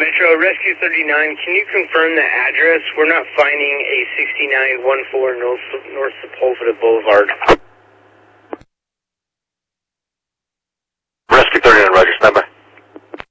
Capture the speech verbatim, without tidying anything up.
Metro Rescue thirty-nine, can you confirm the address? We're not finding a sixty-nine one four North, North Sepulveda Boulevard.